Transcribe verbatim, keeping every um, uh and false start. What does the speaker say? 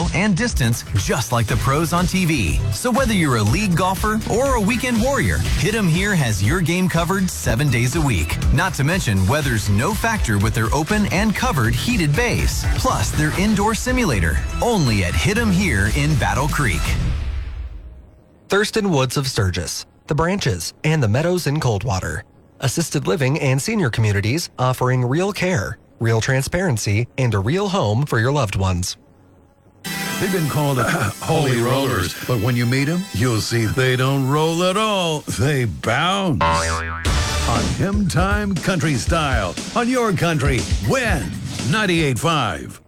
tempo and distance just like the pros on T V. So whether you're a league golfer or a weekend warrior, Hit 'em Here has your game covered seven days a week. Not to mention weather's no factor with their open and covered heated bays. Plus their indoor simulator. Only at Hit 'em Here in Battle Creek. Thurston Woods of Sturgis, The Branches, and the Meadows in Coldwater. Assisted living and senior communities offering real care, real transparency, and a real home for your loved ones. They've been called uh, holy rollers, but when you meet them, you'll see they don't roll at all. They bounce. On Hymn Time Country Style, on your country, when? ninety-eight point five.